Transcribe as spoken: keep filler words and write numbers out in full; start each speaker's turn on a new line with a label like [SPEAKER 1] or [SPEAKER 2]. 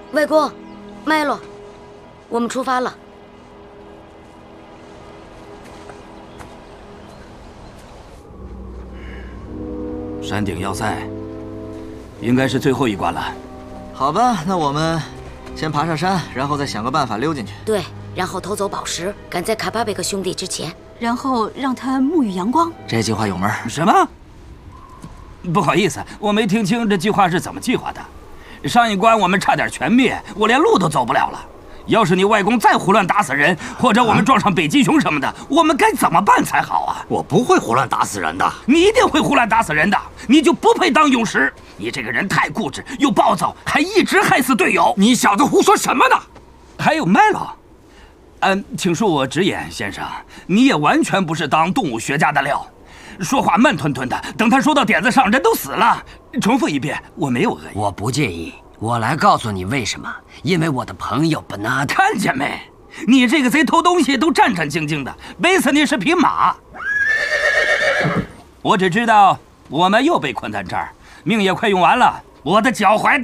[SPEAKER 1] 外公，麦洛，我们出发了。
[SPEAKER 2] 山顶要塞，应该是最后一关了。
[SPEAKER 3] 好吧，那我们先爬上山，然后再想个办法溜进去。
[SPEAKER 1] 对，然后偷走宝石，赶在卡巴贝克兄弟之前，
[SPEAKER 4] 然后让他沐浴阳光。
[SPEAKER 3] 这计划有门。
[SPEAKER 2] 什么？不好意思，我没听清这计划是怎么计划的。上一关我们差点全灭，我连路都走不了了。要是你外公再胡乱打死人，或者我们撞上北极熊什么的，我们该怎么办才好啊？
[SPEAKER 5] 我不会胡乱打死人的。
[SPEAKER 2] 你一定会胡乱打死人的，你就不配当勇士。你这个人太固执又暴躁，还一直害死队友。
[SPEAKER 5] 你小子胡说什么呢？
[SPEAKER 2] 还有麦洛，嗯，请恕我直言，先生，你也完全不是当动物学家的料。说话慢吞吞的，等他说到点子上，人都死了。重复一遍，我没有恶意。
[SPEAKER 6] 我不介意，我来告诉你为什么。因为我的朋友本纳，
[SPEAKER 2] 看见没？你这个贼偷东西都战战兢兢的，背死你是匹马。我只知道我们又被困在这儿，命也快用完了，我的脚踝